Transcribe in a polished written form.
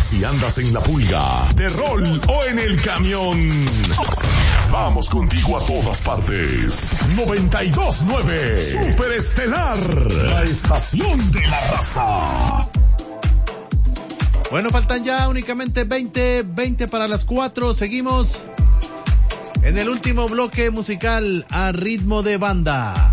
Si andas en la pulga, de rol o en el camión, vamos contigo a todas partes. 92.9 Super Estelar, la estación de la raza. Bueno, faltan ya únicamente 20 para las 4. Seguimos en el último bloque musical a ritmo de banda.